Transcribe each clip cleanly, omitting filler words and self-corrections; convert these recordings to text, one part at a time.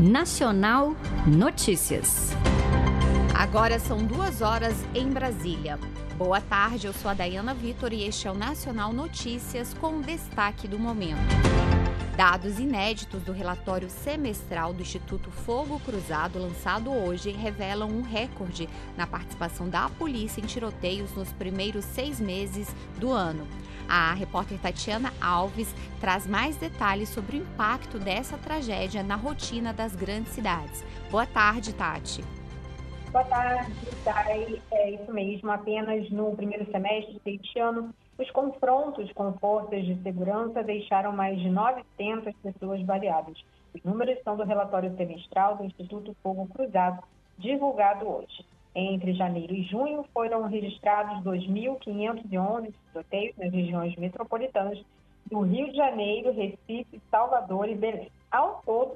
Nacional Notícias. Agora são 2h em Brasília. Boa tarde, eu sou a Dayana Vitor e este é o Nacional Notícias com o destaque do momento. Dados inéditos do relatório semestral do Instituto Fogo Cruzado, lançado hoje, revelam um recorde na participação da polícia em tiroteios nos primeiros 6 meses do ano. A repórter Tatiana Alves traz mais detalhes sobre o impacto dessa tragédia na rotina das grandes cidades. Boa tarde, Tati. Boa tarde, Thay. É isso mesmo, apenas no primeiro semestre deste ano, os confrontos com forças de segurança deixaram mais de 900 pessoas baleadas. Os números são do relatório semestral do Instituto Fogo Cruzado, divulgado hoje. Entre janeiro e junho, foram registrados 2.511 tiroteios nas regiões metropolitanas do Rio de Janeiro, Recife, Salvador e Belém. Ao todo,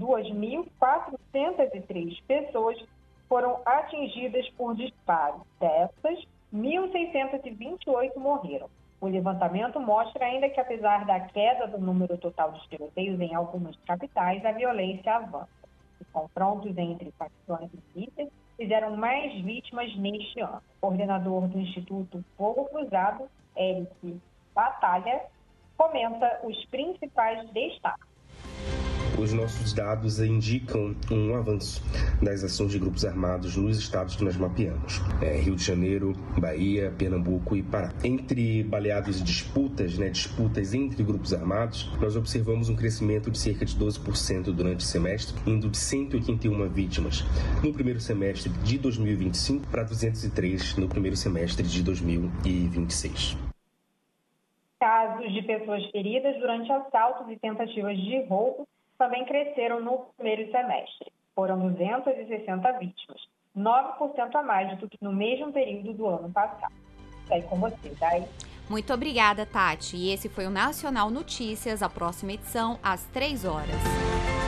2.403 pessoas foram atingidas por disparos. Dessas, 1.628 morreram. O levantamento mostra ainda que, apesar da queda do número total de tiroteios em algumas capitais, a violência avança. Os confrontos entre facções e milícias fizeram mais vítimas neste ano. O coordenador do Instituto Fogo Cruzado, Eric Batalha, comenta os principais destaques. Os nossos dados indicam um avanço das ações de grupos armados nos estados que nós mapeamos. Rio de Janeiro, Bahia, Pernambuco e Pará. Entre baleados e disputas entre grupos armados, nós observamos um crescimento de cerca de 12% durante o semestre, indo de 181 vítimas no primeiro semestre de 2025 para 203 no primeiro semestre de 2026. Casos de pessoas feridas durante assaltos e tentativas de roubo também cresceram no primeiro semestre. Foram 260 vítimas, 9% a mais do que no mesmo período do ano passado. Isso aí com você, Day. Muito obrigada, Tati. E esse foi o Nacional Notícias. A próxima edição, às 3h.